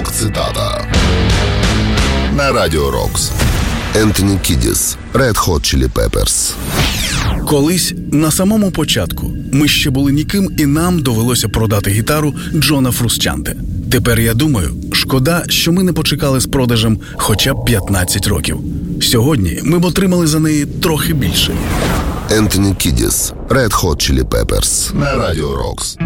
Рок-цитата на Радіо Рокс. Ентоні Кідіс, Red Hot Chili Peppers. Колись, на самому початку, ми ще були ніким, і нам довелося продати гітару Джона Фрусчанте. Тепер я думаю, шкода, що ми не почекали з продажем хоча б 15 років. Сьогодні ми б отримали за неї трохи більше. Ентоні Кідіс, Red Hot Chili Peppers на Радіо Рокс.